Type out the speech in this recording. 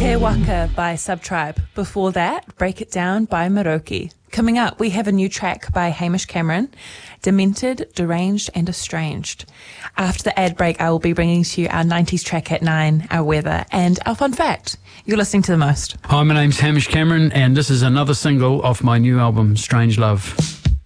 Te Waka by Subtribe. Before that, Break It Down by Maroki. Coming up, we have a new track by Hamish Cameron, Demented, Deranged and Estranged. After the ad break, I will be bringing to you our 90s track at 9, our weather, and our fun fact. You're listening to The Most. Hi, my name's Hamish Cameron, and this is another single off my new album, Strange Love.